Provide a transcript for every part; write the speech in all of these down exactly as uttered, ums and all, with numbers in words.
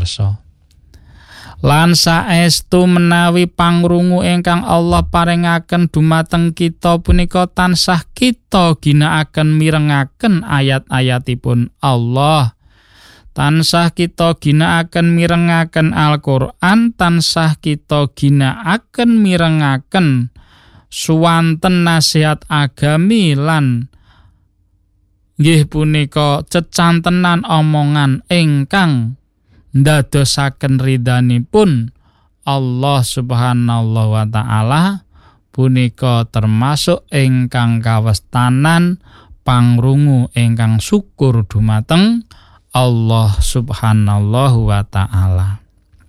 pamirsa. Lan saestu menawi pangrungu ingkang Allah paringaken dumateng kita punika tansah kita ginakaken mirengaken ayat-ayatipun Allah. Tansah kita ginakaken mirengaken Al-Qur'an, tansah kita ginakaken mirengaken suwanten nasihat agami lan nggih punika cecantenan omongan ingkang ndadosaken ridhanipun Allah Subhanahu wa taala punika termasuk ingkang kawestanan pangrungu ingkang syukur dumateng Allah Subhanahu wa taala.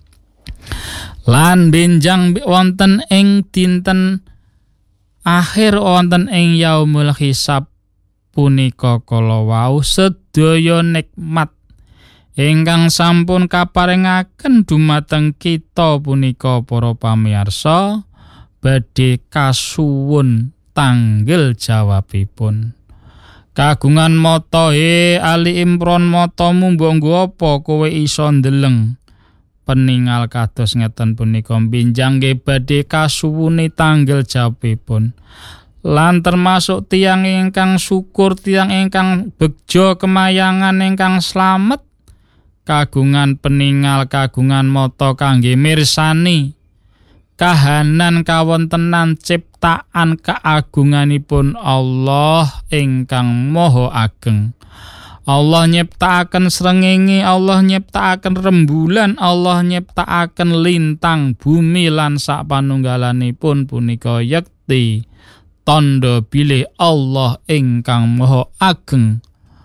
Lan benjang wonten ing dinten akhir wonten ing yaumul hisab punika kala wau sedaya nikmat ingkang sampun kaparingaken dumateng kita punika para pamirsa badhe kasuwun tanggel jawabipun. Kagungan mata he Ali Imron matamu mbok nggo apa kowe iso ndeleng peningal kados ngeten punika benjang nggih badhe kasuwune tanggel jawabipun. Lan termasuk tiang ingkang syukur, tiang ingkang begja kemayangan ingkang slamet kagungan peningal kagungan mata kangge mirsani kahanan kawontenan ciptaan kaagunganipun Allah ingkang maha ageng. Allah nyiptakaken srengenge, Allah nyiptakaken rembulan, Allah nyiptakaken lintang bumi lan sapanunggalanipun punika yekti tandha bilih Allah ingkang maha ageng.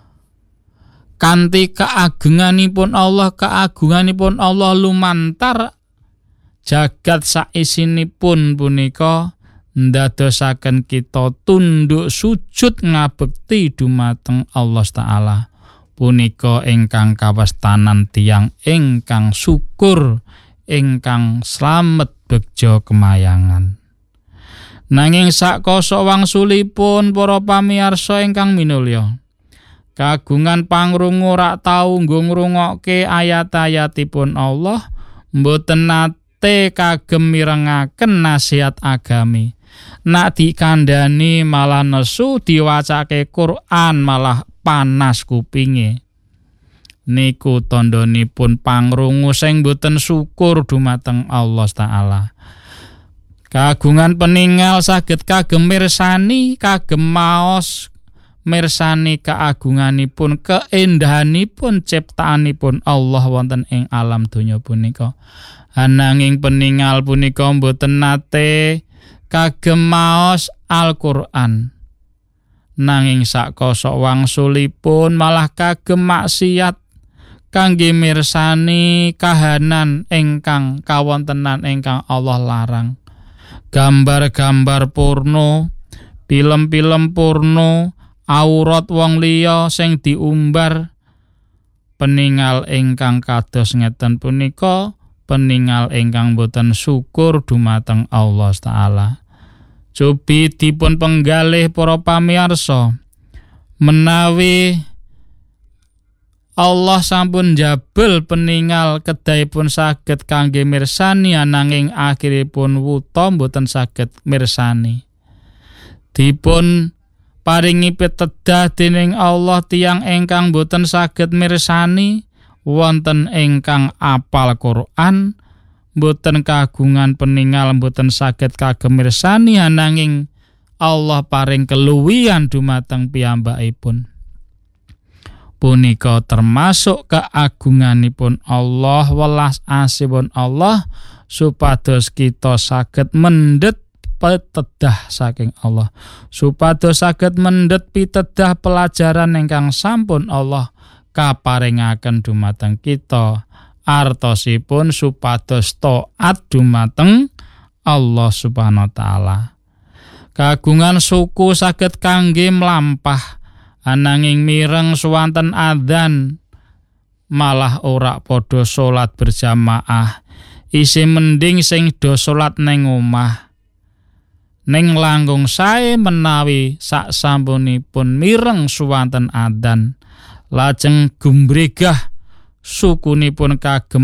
Kanthi kaagunganipun Allah, kaagunganipun Allah lumantar jagat saisinipun punika ndadosaken kita tunduk sujud ngabekti dumateng Allah Ta'ala. Punika ingkang kawestanan tiyang ingkang syukur, ingkang slamet begja kemayangan. Nanging sakasa wangsulipun para pamirsa ingkang minulya, kagungan pangrungu rak tau nggo ngrungokke ayat-ayatipun Allah, mboten nate kagem mirengaken nasihat agami. Nak dikandhani malah nesu, diwacake Quran malah panas kupinge. Niku tandhanipun pangrungu sing mboten syukur dumateng Allah Ta'ala. Kagungan peningal saged kagem mirsani, kagem maos mirsani kaagunganipun, keendahanipun ciptaanipun Allah wonten ing alam donya punika. Ananging peningal punika mboten nate kagem maos Al-Qur'an. Nanging sakasa wangsulipun malah kagem maksiat kangge mirsani kahanan ingkang kawontenan ingkang Allah larang. Gambar-gambar porno, film-film porno, aurat wong liya sing diumbar. Peningal ingkang kados ngeten punika peningal ingkang boten syukur dumateng Allah Ta'ala. Cobi dipun penggalih para pamirsa, menawi Allah sampun jabel peningal kedahipun saged kangge mirsani, ananging akhiripun wuta boten saged mirsani. Dipun paringi pitedah dening Allah tiyang ingkang boten saged mirsani, wonten ingkang apal Quran, boten kagungan peningal boten saged kagem mirsani, ananging Allah paring keluwihan dumateng piyambakipun. Punika termasuk keagunganipun Allah, welas asihipun Allah supados kita saged mendhet pitedah saking Allah, supados saged mendhet pitedah pelajaran ingkang sampun Allah kaparingaken dumateng kita, artosipun supados taat dumateng Allah Subhanahu wa taala. Kagungan suku saged kangge mlampah, ananging mireng suwanten adzan malah ora padha salat berjamaah. Isih mending sing do salat ning omah. Ning langkung sae menawi sak sampunipun mireng suwanten adzan lajeng gumbregah sukunipun kagem